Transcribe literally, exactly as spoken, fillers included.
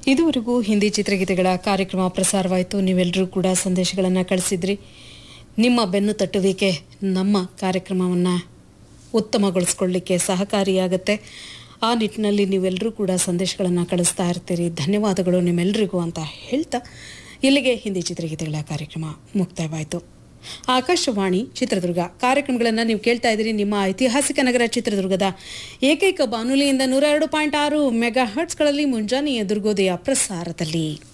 ಇದುವರೆಗೂ ಹಿಂದಿ ಚಿತ್ರಗೀತೆಗಳ ಕಾರ್ಯಕ್ರಮ ಪ್ರಸಾರವಾಯಿತು. ನೀವೆಲ್ಲರೂ ಕೂಡ ಸಂದೇಶಗಳನ್ನು ಕಳಿಸಿದ್ರಿ. ನಿಮ್ಮ ಬೆನ್ನು ತಟ್ಟುವಿಕೆ ನಮ್ಮ ಕಾರ್ಯಕ್ರಮವನ್ನು ಉತ್ತಮಗೊಳಿಸ್ಕೊಳ್ಳಿಕ್ಕೆ ಸಹಕಾರಿಯಾಗುತ್ತೆ. ಆ ನಿಟ್ಟಿನಲ್ಲಿ ನೀವೆಲ್ಲರೂ ಕೂಡ ಸಂದೇಶಗಳನ್ನು ಕಳಿಸ್ತಾ ಇರ್ತೀರಿ. ಧನ್ಯವಾದಗಳು ನಿಮ್ಮೆಲ್ಲರಿಗೂ ಅಂತ ಹೇಳ್ತಾ ಇಲ್ಲಿಗೆ ಹಿಂದಿ ಚಿತ್ರಗೀತೆಗಳ ಕಾರ್ಯಕ್ರಮ ಮುಕ್ತಾಯವಾಯಿತು. ಆಕಾಶವಾಣಿ ಚಿತ್ರದುರ್ಗ ಕಾರ್ಯಕ್ರಮಗಳನ್ನು ನೀವು ಕೇಳ್ತಾ ಇದ್ದೀರಿ. ನಿಮ್ಮ ಐತಿಹಾಸಿಕ ನಗರ ಚಿತ್ರದುರ್ಗದ ಏಕೈಕ ಬಾನುಲಿಯಿಂದ ನೂರ ಎರಡು ಪಾಯಿಂಟ್ ಆರು ಮೆಗಾ ಹರ್ಟ್ಸ್ಗಳಲ್ಲಿ ಮುಂಜಾನೆಯ ದುರ್ಗೋದಯ ಪ್ರಸಾರದಲ್ಲಿ.